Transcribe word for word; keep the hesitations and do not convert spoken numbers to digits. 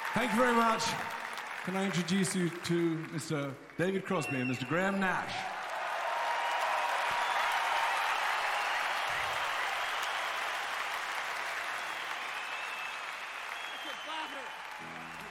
Thank you very much. Can I introduce you to Mister David Crosby and Mister Graham Nash? Father.